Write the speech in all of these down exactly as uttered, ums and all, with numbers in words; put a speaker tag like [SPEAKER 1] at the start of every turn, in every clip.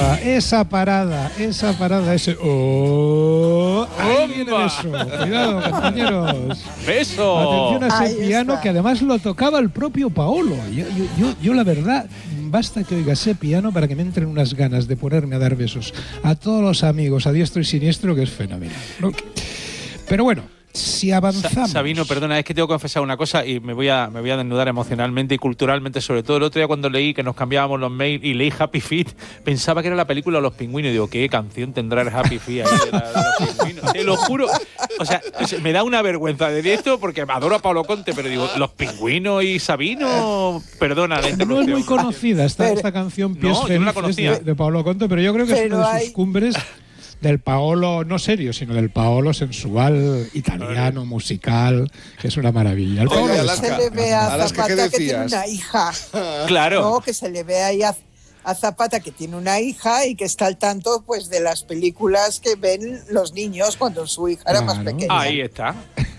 [SPEAKER 1] esa, esa parada, esa parada, ese... ¡Oh! ¡Ahí viene beso! Cuidado, compañeros.
[SPEAKER 2] ¡Beso!
[SPEAKER 1] Atención a ese
[SPEAKER 3] Ahí
[SPEAKER 1] piano
[SPEAKER 3] está.
[SPEAKER 1] que además lo tocaba el propio Paolo. Yo, yo, yo, yo, la verdad, basta que oiga ese piano para que me entren unas ganas de ponerme a dar besos a todos los amigos, a diestro y siniestro, que es fenomenal, ¿no? Pero bueno, si avanzamos...
[SPEAKER 2] Sabino, perdona, es que tengo que confesar una cosa y me voy a me voy a desnudar emocionalmente y culturalmente, sobre todo el otro día cuando leí que nos cambiábamos los mails y leí Happy Feet, pensaba que era la película Los Pingüinos y digo, ¿qué canción tendrá el Happy Feet ahí de, la, de los pingüinos? Te lo juro, o sea, me da una vergüenza de esto porque adoro a Pablo Conte, pero digo, Los Pingüinos y Sabino, perdona la interrupción.
[SPEAKER 1] No es muy conocida esta,
[SPEAKER 3] Pero,
[SPEAKER 1] esta canción Pies
[SPEAKER 2] no, yo no la
[SPEAKER 1] Felices
[SPEAKER 2] conocía.
[SPEAKER 1] de, de Paolo Conte, pero yo creo que es
[SPEAKER 3] Pero
[SPEAKER 1] una de sus
[SPEAKER 3] hay-
[SPEAKER 1] cumbres del Paolo, no serio, sino del Paolo sensual, italiano, musical, que es una maravilla. El
[SPEAKER 4] Oiga,
[SPEAKER 1] Paolo
[SPEAKER 4] Alaska,
[SPEAKER 3] Se le ve a
[SPEAKER 4] Alaska, ¿qué
[SPEAKER 3] Zapata que tiene
[SPEAKER 4] decías?
[SPEAKER 3] una hija.
[SPEAKER 2] Claro.
[SPEAKER 3] No, que se le ve ahí a, a Zapata que tiene una hija y que está al tanto pues de las películas que ven los niños cuando su hija era más
[SPEAKER 1] Claro.
[SPEAKER 3] pequeña.
[SPEAKER 2] Ahí está.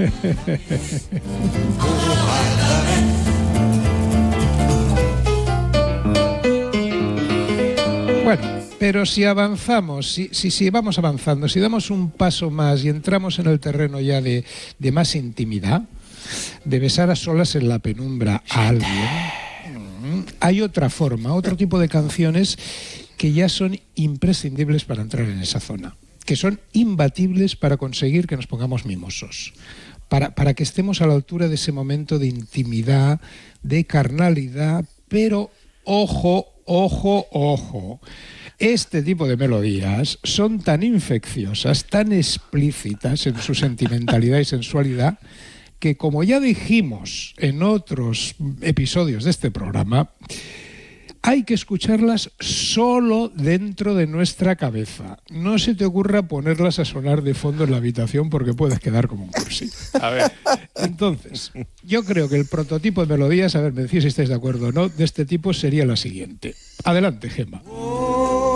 [SPEAKER 1] Bueno, pero si avanzamos, si, si, si vamos avanzando, si damos un paso más y entramos en el terreno ya de, de más intimidad, de besar a solas en la penumbra a alguien, hay otra forma, otro tipo de canciones que ya son imprescindibles para entrar en esa zona, que son imbatibles para conseguir que nos pongamos mimosos, para, para que estemos a la altura de ese momento de intimidad, de carnalidad, pero ojo, ojo, ojo. Este tipo de melodías son tan infecciosas, tan explícitas en su sentimentalidad y sensualidad, que como ya dijimos en otros episodios de este programa, hay que escucharlas solo dentro de nuestra cabeza. No se te ocurra ponerlas a sonar de fondo en la habitación porque puedes quedar como un cursi.
[SPEAKER 2] A ver.
[SPEAKER 1] Entonces, yo creo que el prototipo de melodías, a ver, me decís si estáis de acuerdo o no, de este tipo sería la siguiente. Adelante, Gemma.